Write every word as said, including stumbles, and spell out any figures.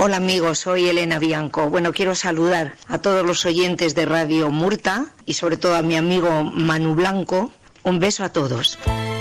Hola amigos, soy Elena Bianco. Bueno, quiero saludar a todos los oyentes de Radio Murta y sobre todo a mi amigo Manu Blanco. Un beso a todos.